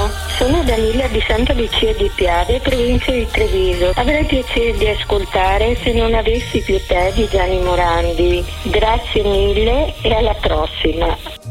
Buongiorno, sono Danila di Santa Lucia di Piave, provincia di Treviso. Avrei piacere di ascoltare Se non avessi più te di Gianni Morandi. Grazie mille e alla prossima.